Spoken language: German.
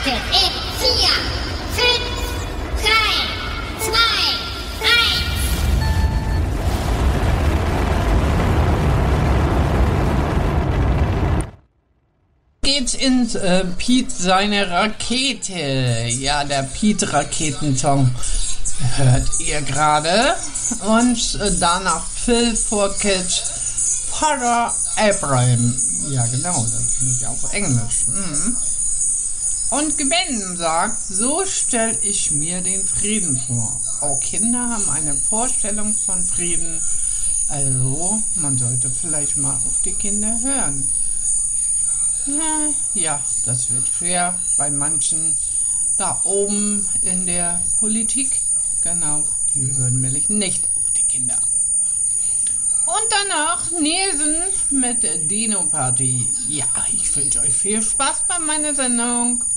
startet in 4, 5, 3, 2, 1. Geht in Piet seine Rakete. Ja, der Piet-Raketensong hört ihr gerade. Und danach Phil Fourcade, Father Abraham. Ja, genau, das ist nicht auf Englisch. Und Gwen sagt, so stelle ich mir den Frieden vor. Auch Kinder haben eine Vorstellung von Frieden. Also, man sollte vielleicht mal auf die Kinder hören. Ja, das wird schwer bei manchen da oben in der Politik. Genau, die hören nämlich nicht auf die Kinder. Und danach Nielsen mit Dino Party. Ja, ich wünsche euch viel Spaß bei meiner Sendung.